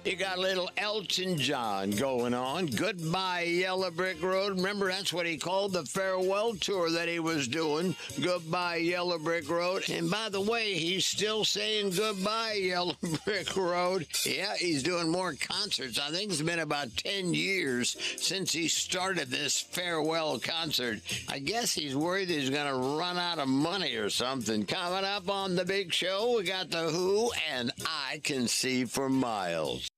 You got a little Elton John going on. Goodbye, Yellow Brick Road. Remember, that's what he called the farewell tour that he was doing. Goodbye, Yellow Brick Road. And by the way, he's still saying goodbye, Yellow Brick Road. Yeah, he's doing more concerts. I think it's been about 10 years since he started this farewell concert. I guess he's worried he's going to run out of money or something. Coming up on The Big Show, we got The Who and I Can See for Miles.